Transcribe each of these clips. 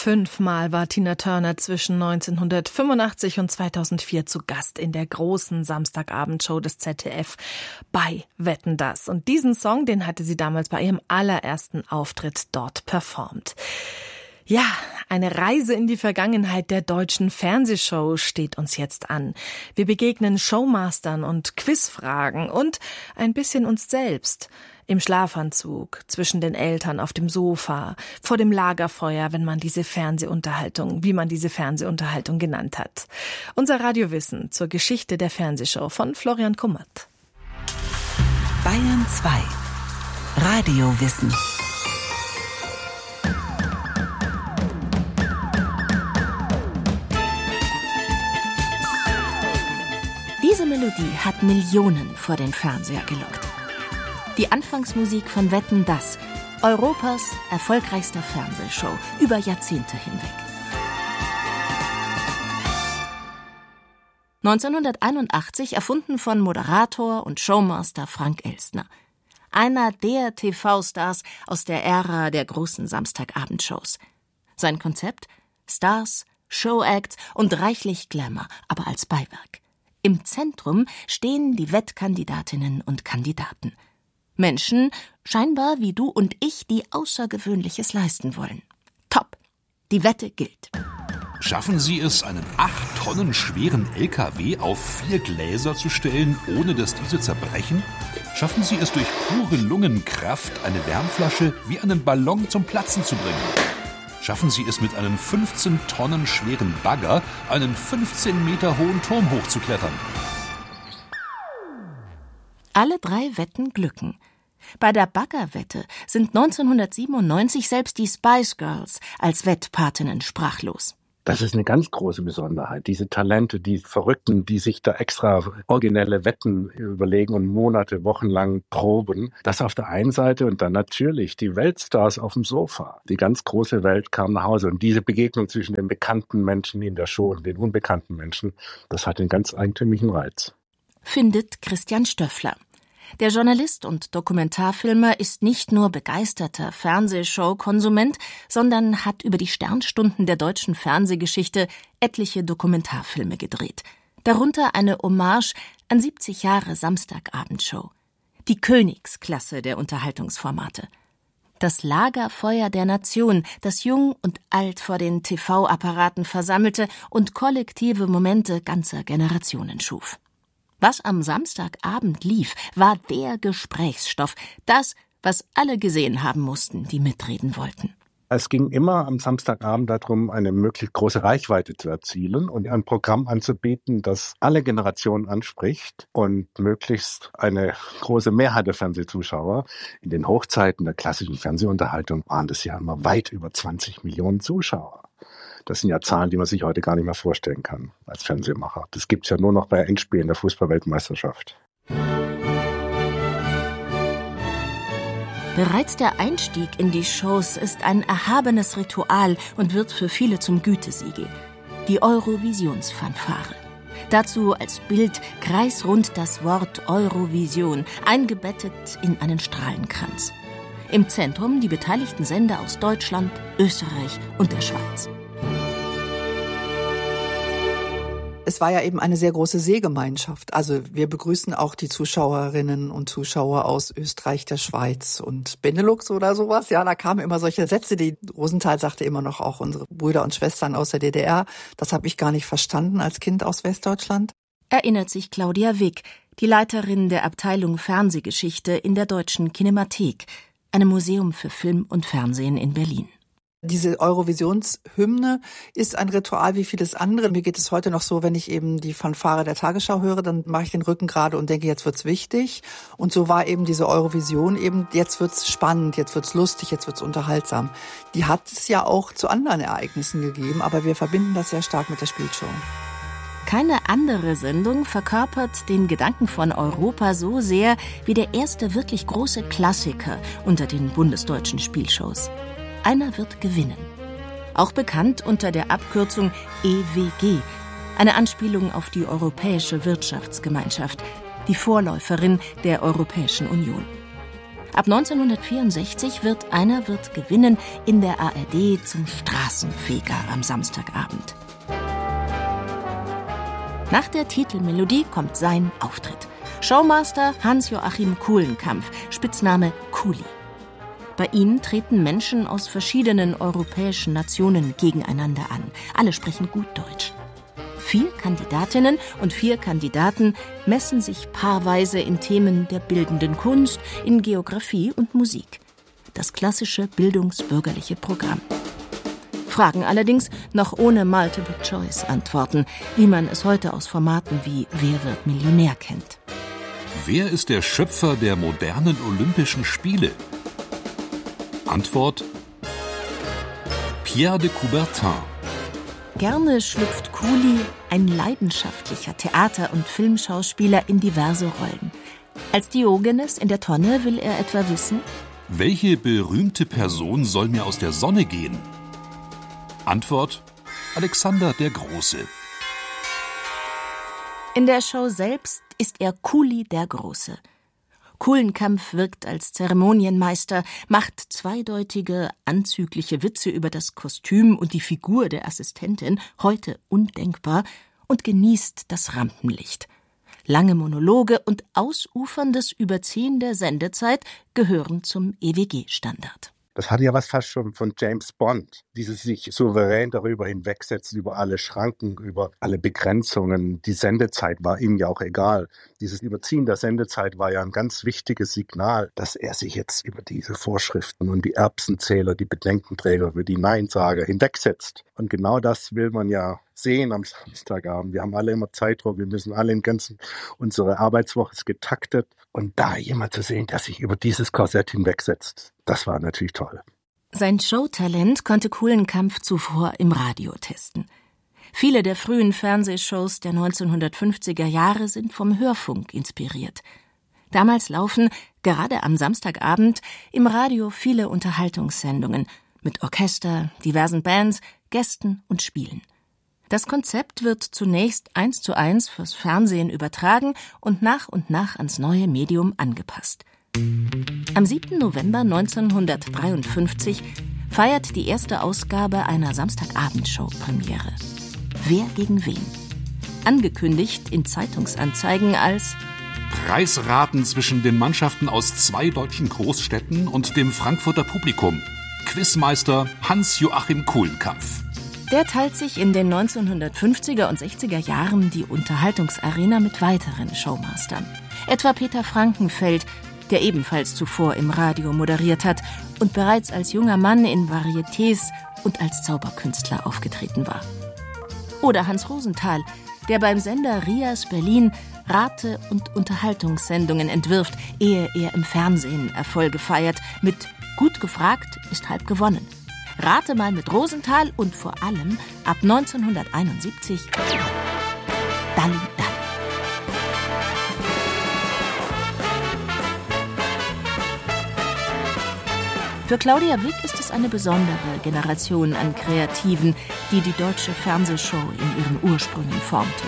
5-mal war Tina Turner zwischen 1985 und 2004 zu Gast in der großen Samstagabendshow des ZDF bei Wetten, dass. Und diesen Song, den hatte sie damals bei ihrem allerersten Auftritt dort performt. Ja, eine Reise in die Vergangenheit der deutschen Fernsehshow steht uns jetzt an. Wir begegnen Showmastern und Quizfragen und ein bisschen uns selbst. Im Schlafanzug, zwischen den Eltern auf dem Sofa, vor dem Lagerfeuer, wie man diese Fernsehunterhaltung genannt hat. Unser Radiowissen zur Geschichte der Fernsehshow von Florian Kummert. Bayern 2 Radiowissen. Diese Melodie hat Millionen vor den Fernseher gelockt. Die Anfangsmusik von Wetten, dass, Europas erfolgreichster Fernsehshow über Jahrzehnte hinweg. 1981 erfunden von Moderator und Showmaster Frank Elstner. Einer der TV-Stars aus der Ära der großen Samstagabendshows. Sein Konzept? Stars, Showacts und reichlich Glamour, aber als Beiwerk. Im Zentrum stehen die Wettkandidatinnen und Kandidaten. Menschen, scheinbar wie du und ich, die Außergewöhnliches leisten wollen. Top! Die Wette gilt. Schaffen Sie es, einen 8 Tonnen schweren LKW auf 4 Gläser zu stellen, ohne dass diese zerbrechen? Schaffen Sie es durch pure Lungenkraft, eine Wärmflasche wie einen Ballon zum Platzen zu bringen? Schaffen Sie es mit einem 15 Tonnen schweren Bagger, einen 15 Meter hohen Turm hochzuklettern? Alle 3 Wetten glücken. Bei der Baggerwette sind 1997 selbst die Spice Girls als Wettpatinnen sprachlos. Das ist eine ganz große Besonderheit. Diese Talente, die Verrückten, die sich da extra originelle Wetten überlegen und Monate, wochenlang proben. Das auf der einen Seite und dann natürlich die Weltstars auf dem Sofa. Die ganz große Welt kam nach Hause. Und diese Begegnung zwischen den bekannten Menschen in der Show und den unbekannten Menschen, das hat einen ganz eigentümlichen Reiz. Findet Christian Stöffler. Der Journalist und Dokumentarfilmer ist nicht nur begeisterter Fernsehshow-Konsument, sondern hat über die Sternstunden der deutschen Fernsehgeschichte etliche Dokumentarfilme gedreht. Darunter eine Hommage an 70 Jahre Samstagabendshow. Die Königsklasse der Unterhaltungsformate. Das Lagerfeuer der Nation, das Jung und Alt vor den TV-Apparaten versammelte und kollektive Momente ganzer Generationen schuf. Was am Samstagabend lief, war der Gesprächsstoff, das, was alle gesehen haben mussten, die mitreden wollten. Es ging immer am Samstagabend darum, eine möglichst große Reichweite zu erzielen und ein Programm anzubieten, das alle Generationen anspricht und möglichst eine große Mehrheit der Fernsehzuschauer. In den Hochzeiten der klassischen Fernsehunterhaltung waren das ja immer weit über 20 Millionen Zuschauer. Das sind ja Zahlen, die man sich heute gar nicht mehr vorstellen kann als Fernsehmacher. Das gibt's ja nur noch bei Endspielen der Fußball-Weltmeisterschaft. Bereits der Einstieg in die Shows ist ein erhabenes Ritual und wird für viele zum Gütesiegel. Die Eurovisionsfanfare. Dazu als Bild kreisrund das Wort Eurovision, eingebettet in einen Strahlenkranz. Im Zentrum die beteiligten Sender aus Deutschland, Österreich und der Schweiz. Es war ja eben eine sehr große Seegemeinschaft. Also wir begrüßen auch die Zuschauerinnen und Zuschauer aus Österreich, der Schweiz und Benelux oder sowas. Ja, da kamen immer solche Sätze. Die Rosenthal sagte immer noch auch unsere Brüder und Schwestern aus der DDR. Das habe ich gar nicht verstanden als Kind aus Westdeutschland. Erinnert sich Claudia Wick, die Leiterin der Abteilung Fernsehgeschichte in der Deutschen Kinemathek, einem Museum für Film und Fernsehen in Berlin. Diese Eurovisionshymne ist ein Ritual wie vieles andere. Mir geht es heute noch so, wenn ich eben die Fanfare der Tagesschau höre, dann mache ich den Rücken gerade und denke, jetzt wird's wichtig. Und so war eben diese Eurovision eben, jetzt wird's spannend, jetzt wird's lustig, jetzt wird's unterhaltsam. Die hat es ja auch zu anderen Ereignissen gegeben, aber wir verbinden das sehr stark mit der Spielshow. Keine andere Sendung verkörpert den Gedanken von Europa so sehr wie der erste wirklich große Klassiker unter den bundesdeutschen Spielshows. Einer wird gewinnen. Auch bekannt unter der Abkürzung EWG, eine Anspielung auf die Europäische Wirtschaftsgemeinschaft, die Vorläuferin der Europäischen Union. Ab 1964 wird gewinnen in der ARD zum Straßenfeger am Samstagabend. Nach der Titelmelodie kommt sein Auftritt. Showmaster Hans-Joachim Kulenkampff, Spitzname Kuli. Bei ihm treten Menschen aus verschiedenen europäischen Nationen gegeneinander an. Alle sprechen gut Deutsch. 4 Kandidatinnen und 4 Kandidaten messen sich paarweise in Themen der bildenden Kunst, in Geografie und Musik. Das klassische bildungsbürgerliche Programm. Fragen allerdings noch ohne Multiple-Choice-Antworten, wie man es heute aus Formaten wie Wer wird Millionär kennt. Wer ist der Schöpfer der modernen Olympischen Spiele? Antwort: Pierre de Coubertin. Gerne schlüpft Kuli, ein leidenschaftlicher Theater- und Filmschauspieler, in diverse Rollen. Als Diogenes in der Tonne will er etwa wissen: Welche berühmte Person soll mir aus der Sonne gehen? Antwort: Alexander der Große. In der Show selbst ist er Kuli der Große. Kulenkampff wirkt als Zeremonienmeister, macht zweideutige, anzügliche Witze über das Kostüm und die Figur der Assistentin, heute undenkbar, und genießt das Rampenlicht. Lange Monologe und ausuferndes Überziehen der Sendezeit gehören zum EWG-Standard. Das hatte ja was fast schon von James Bond. Dieses sich souverän darüber hinwegsetzen, über alle Schranken, über alle Begrenzungen. Die Sendezeit war ihm ja auch egal. Dieses Überziehen der Sendezeit war ja ein ganz wichtiges Signal, dass er sich jetzt über diese Vorschriften und die Erbsenzähler, die Bedenkenträger, über die Neinsager hinwegsetzt. Und genau das will man ja sehen am Samstagabend. Wir haben alle immer Zeitdruck, wir müssen alle unsere Arbeitswoche ist getaktet. Und da jemand zu sehen, der sich über dieses Korsett hinwegsetzt, das war natürlich toll. Sein Showtalent konnte Kulenkampff zuvor im Radio testen. Viele der frühen Fernsehshows der 1950er Jahre sind vom Hörfunk inspiriert. Damals laufen, gerade am Samstagabend, im Radio viele Unterhaltungssendungen mit Orchester, diversen Bands, Gästen und Spielen. Das Konzept wird zunächst 1:1 fürs Fernsehen übertragen und nach ans neue Medium angepasst. Am 7. November 1953 feiert die erste Ausgabe einer Samstagabendshow Premiere. Wer gegen wen? Angekündigt in Zeitungsanzeigen als Preisraten zwischen den Mannschaften aus 2 deutschen Großstädten und dem Frankfurter Publikum. Quizmeister Hans-Joachim Kulenkampff. Der teilt sich in den 1950er und 60er Jahren die Unterhaltungsarena mit weiteren Showmastern. Etwa Peter Frankenfeld, der ebenfalls zuvor im Radio moderiert hat und bereits als junger Mann in Varietés und als Zauberkünstler aufgetreten war. Oder Hans Rosenthal, der beim Sender Rias Berlin Rate- und Unterhaltungssendungen entwirft, ehe er im Fernsehen Erfolge feiert mit Gut gefragt ist halb gewonnen. Rate mal mit Rosenthal und vor allem ab 1971 Dalli Dalli. Für Claudia Wick ist es eine besondere Generation an Kreativen, die die deutsche Fernsehshow in ihren Ursprüngen formte.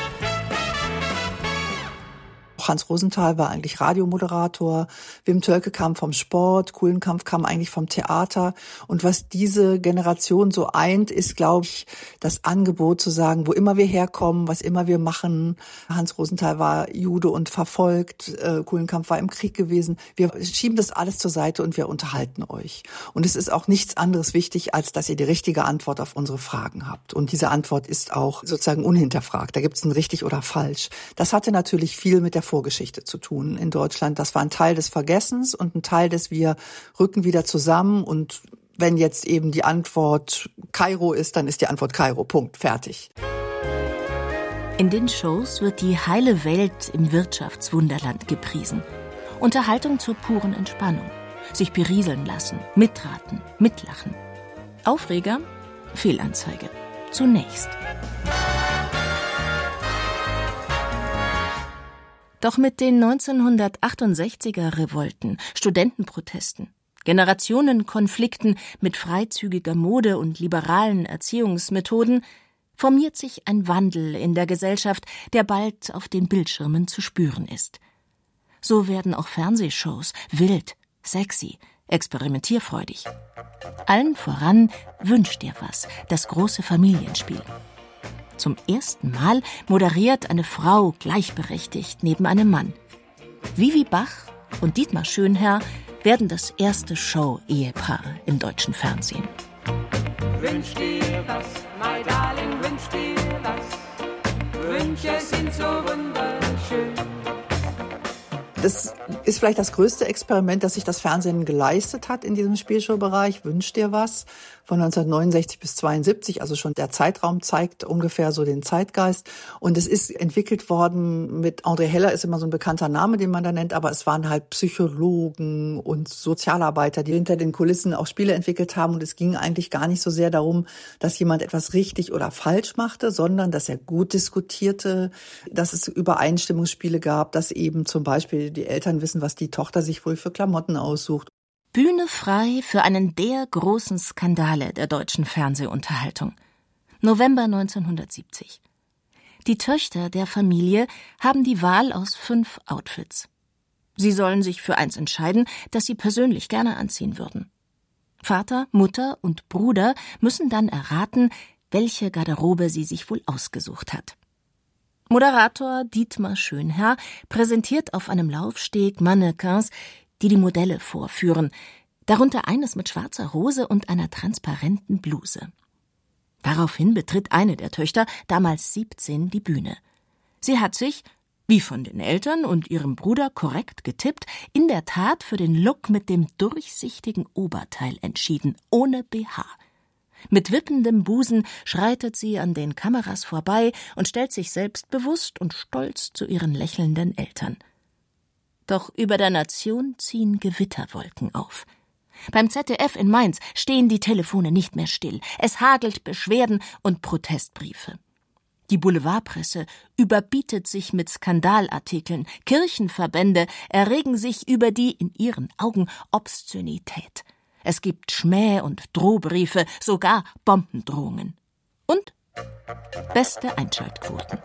Hans Rosenthal war eigentlich Radiomoderator, Wim Tölke kam vom Sport, Kulenkampff kam eigentlich vom Theater. Und was diese Generation so eint, ist, glaube ich, das Angebot zu sagen, wo immer wir herkommen, was immer wir machen. Hans Rosenthal war Jude und verfolgt, Kulenkampff war im Krieg gewesen. Wir schieben das alles zur Seite und wir unterhalten euch. Und es ist auch nichts anderes wichtig, als dass ihr die richtige Antwort auf unsere Fragen habt. Und diese Antwort ist auch sozusagen unhinterfragt. Da gibt es ein richtig oder falsch. Das hatte natürlich viel mit der Vorgeschichte zu tun in Deutschland. Das war ein Teil des Vergessens und ein Teil des wir rücken wieder zusammen und wenn jetzt eben die Antwort Kairo ist, dann ist die Antwort Kairo. Punkt. Fertig. In den Shows wird die heile Welt im Wirtschaftswunderland gepriesen. Unterhaltung zur puren Entspannung. Sich berieseln lassen, mitraten, mitlachen. Aufreger? Fehlanzeige. Zunächst. Doch mit den 1968er Revolten, Studentenprotesten, Generationenkonflikten mit freizügiger Mode und liberalen Erziehungsmethoden formiert sich ein Wandel in der Gesellschaft, der bald auf den Bildschirmen zu spüren ist. So werden auch Fernsehshows wild, sexy, experimentierfreudig. Allen voran Wünsch dir was, das große Familienspiel. Zum ersten Mal moderiert eine Frau gleichberechtigt neben einem Mann. Vivi Bach und Dietmar Schönherr werden das erste Show-Ehepaar im deutschen Fernsehen. Wünsch dir was, my darling, wünsch dir was. Wünsche sind so wunderschön. Das ist vielleicht das größte Experiment, das sich das Fernsehen geleistet hat in diesem Spielshow-Bereich. Wünsch dir was. Von 1969 bis 1972, also schon der Zeitraum zeigt ungefähr so den Zeitgeist. Und es ist entwickelt worden mit André Heller, ist immer so ein bekannter Name, den man da nennt, aber es waren halt Psychologen und Sozialarbeiter, die hinter den Kulissen auch Spiele entwickelt haben. Und es ging eigentlich gar nicht so sehr darum, dass jemand etwas richtig oder falsch machte, sondern dass er gut diskutierte, dass es Übereinstimmungsspiele gab, dass eben zum Beispiel die Eltern wissen, was die Tochter sich wohl für Klamotten aussucht. Bühne frei für einen der großen Skandale der deutschen Fernsehunterhaltung. November 1970. Die Töchter der Familie haben die Wahl aus 5 Outfits. Sie sollen sich für eins entscheiden, das sie persönlich gerne anziehen würden. Vater, Mutter und Bruder müssen dann erraten, welche Garderobe sie sich wohl ausgesucht hat. Moderator Dietmar Schönherr präsentiert auf einem Laufsteg Mannequins, die Modelle vorführen, darunter eines mit schwarzer Hose und einer transparenten Bluse. Daraufhin betritt eine der Töchter, damals 17, die Bühne. Sie hat sich, wie von den Eltern und ihrem Bruder korrekt getippt, in der Tat für den Look mit dem durchsichtigen Oberteil entschieden, ohne BH. Mit wippendem Busen schreitet sie an den Kameras vorbei und stellt sich selbstbewusst und stolz zu ihren lächelnden Eltern. Doch über der Nation ziehen Gewitterwolken auf. Beim ZDF in Mainz stehen die Telefone nicht mehr still. Es hagelt Beschwerden und Protestbriefe. Die Boulevardpresse überbietet sich mit Skandalartikeln. Kirchenverbände erregen sich über die in ihren Augen Obszönität. Es gibt Schmäh- und Drohbriefe, sogar Bombendrohungen. Und beste Einschaltquoten.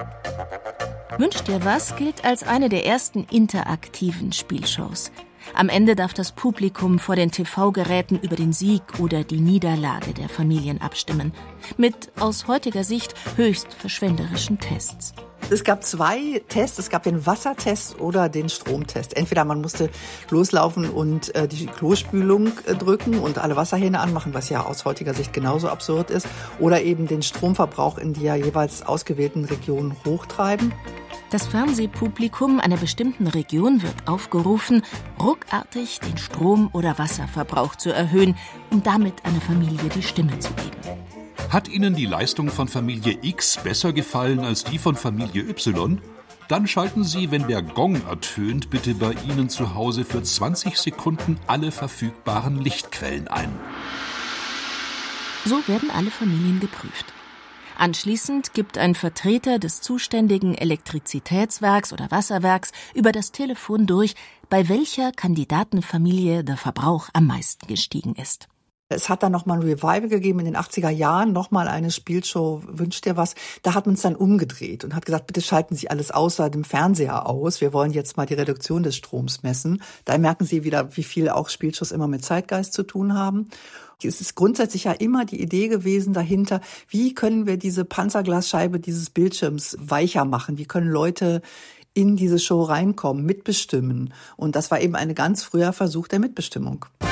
Wünsch dir was gilt als eine der ersten interaktiven Spielshows. Am Ende darf das Publikum vor den TV-Geräten über den Sieg oder die Niederlage der Familien abstimmen. Mit aus heutiger Sicht höchst verschwenderischen Tests. Es gab 2 Tests, es gab den Wassertest oder den Stromtest. Entweder man musste loslaufen und die Klospülung drücken und alle Wasserhähne anmachen, was ja aus heutiger Sicht genauso absurd ist, oder eben den Stromverbrauch in die ja jeweils ausgewählten Regionen hochtreiben. Das Fernsehpublikum einer bestimmten Region wird aufgerufen, ruckartig den Strom- oder Wasserverbrauch zu erhöhen, um damit einer Familie die Stimme zu geben. Hat Ihnen die Leistung von Familie X besser gefallen als die von Familie Y? Dann schalten Sie, wenn der Gong ertönt, bitte bei Ihnen zu Hause für 20 Sekunden alle verfügbaren Lichtquellen ein. So werden alle Familien geprüft. Anschließend gibt ein Vertreter des zuständigen Elektrizitätswerks oder Wasserwerks über das Telefon durch, bei welcher Kandidatenfamilie der Verbrauch am meisten gestiegen ist. Es hat dann nochmal ein Revival gegeben in den 80er Jahren, nochmal eine Spielshow, Wünsch dir was. Da hat man es dann umgedreht und hat gesagt, bitte schalten Sie alles außer dem Fernseher aus. Wir wollen jetzt mal die Reduktion des Stroms messen. Da merken Sie wieder, wie viel auch Spielshows immer mit Zeitgeist zu tun haben. Es ist grundsätzlich ja immer die Idee gewesen dahinter, wie können wir diese Panzerglasscheibe dieses Bildschirms weicher machen? Wie können Leute in diese Show reinkommen, mitbestimmen? Und das war eben ein ganz früher Versuch der Mitbestimmung.